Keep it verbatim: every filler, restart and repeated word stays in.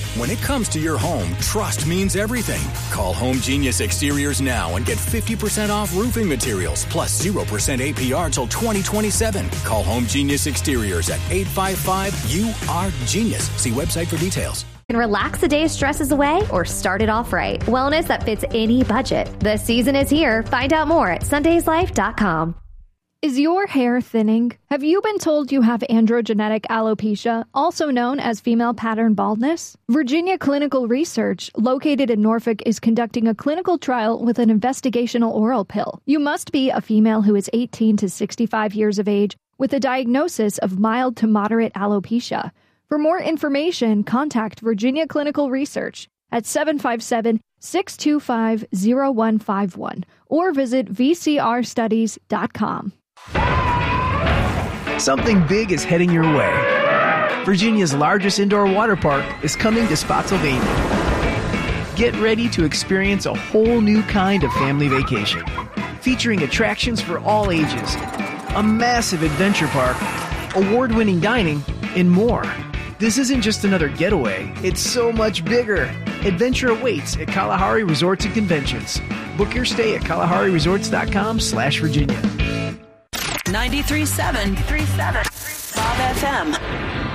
When it comes to your home, trust means everything. Call Home Genius Exteriors now and get fifty percent off roofing materials plus zero percent A P R till twenty twenty-seven. Call Home Genius Exteriors at eight five five U R Genius. See website for details. Can relax the day's stresses away or start it off right. Wellness that fits any budget. The season is here. Find out more at sundays life dot com. Is your hair thinning? Have you been told you have androgenetic alopecia, also known as female pattern baldness? Virginia Clinical Research, located in Norfolk, is conducting a clinical trial with an investigational oral pill. You must be a female who is eighteen to sixty-five years of age with a diagnosis of mild to moderate alopecia. For more information, contact Virginia Clinical Research at seven five seven, six two five, zero one five one or visit v c r studies dot com. Something big is heading your way. Virginia's largest indoor water park is coming to Spotsylvania. Get ready to experience a whole new kind of family vacation, featuring attractions for all ages, a massive adventure park, award-winning dining, and more. This isn't just another getaway. It's so much bigger. Adventure awaits at Kalahari Resorts and Conventions. Book your stay at kalahari resorts dot com slash Virginia. ninety-three point seven Bob F M.